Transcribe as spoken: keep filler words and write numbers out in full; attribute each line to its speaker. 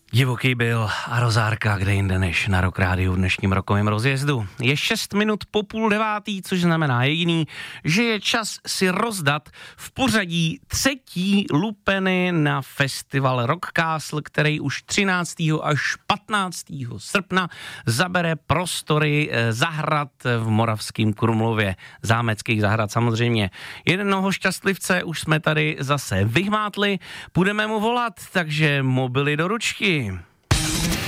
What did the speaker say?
Speaker 1: Divoký byl a rozárka, kde jinde než na Rock Rádiu v dnešním rokovém rozjezdu. Je šest minut po půl devátý, což znamená jediný, že je čas si rozdat v pořadí třetí lupeny na festival Rock Castle, který už třináctého až patnáctého srpna zabere prostory zahrad v Moravském Krumlově. Zámeckých zahrad samozřejmě. Jednoho šťastlivce už jsme tady zase vyhmátli, půjdeme mu volat, takže mobily do ručky.